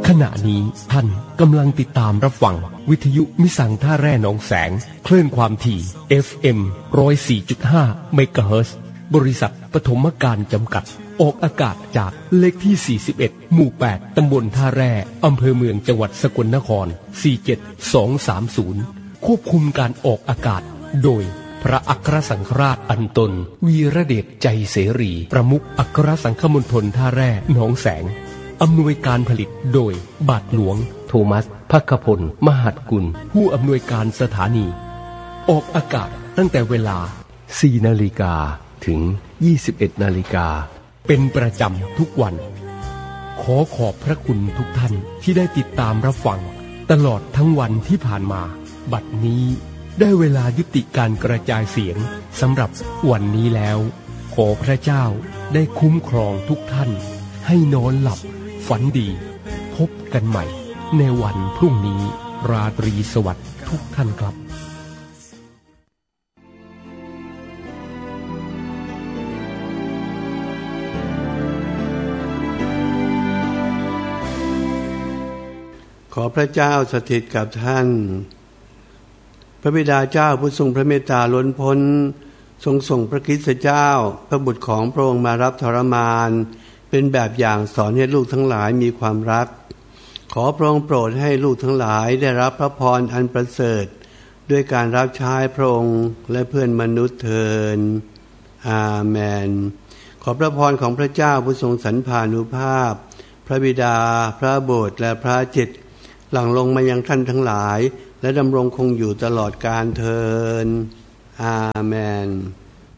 ขณะนี้ท่านกำลังติดตามรับฟังวิทยุมิสังท่าแร่หนองแสงคลื่นความถี่ FM 104.5 เมกะเฮิรตซ์บริษัทปฐมการจำกัดออกอากาศจากเลขที่41หมู่8ตำบลท่าแร่อำเภอเมืองจังหวัดสกลนคร47230ควบคุมการออกอากาศโดยพระอัครสังฆราชอันตนวีระเดชใจเสรีประมุขอัครสังฆมณฑลท่าแร่หนองแสงอำนวยการผลิตโดยบาทหลวงโทมัสภัคพลมหัดกุลผู้อำนวยการสถานีออกอากาศตั้งแต่เวลา 4 นาฬิกาถึง 21 นาฬิกาเป็นประจำทุกวันขอขอบพระคุณทุกท่านที่ได้ติดตามรับฟังตลอดทั้งวันที่ผ่านมาบัดนี้ได้เวลายุติการกระจายเสียงสำหรับวันนี้แล้วขอพระเจ้าได้คุ้มครองทุกท่านให้นอนหลับฝันดีพบกันใหม่ในวันพรุ่งนี้ราตรีสวัสดิ์ทุกท่านครับขอพระเจ้าสถิตกับท่านพระบิดาเจ้าผู้ทรงพระเมตตาล้นพ้นทรงส่งพระคริสต์เจ้าพระบุตรของพระองค์มารับทรมานเป็นแบบอย่างสอนให้ลูกทั้งหลายมีความรักขอพระองค์โปรดให้ลูกทั้งหลายได้รับพระพรอันประเสริฐด้วยการรับใช้พระองค์และเพื่อนมนุษย์เถิดอาเมนขอพระพรของพระเจ้าผู้ทรงสรรพานุภาพพระบิดาพระบุตรและพระจิตหลั่งลงมายังท่านทั้งหลายและดำรงคงอยู่ตลอดกาลเถิดอาเมน